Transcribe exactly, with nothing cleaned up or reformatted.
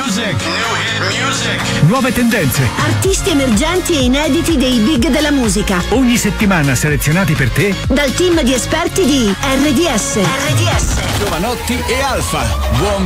music. New hit music. Nuove tendenze. Artisti emergenti e inediti dei big della musica. Ogni settimana selezionati per te dal team di esperti di R D S. R D S. Giovanotti e Alfa. Buon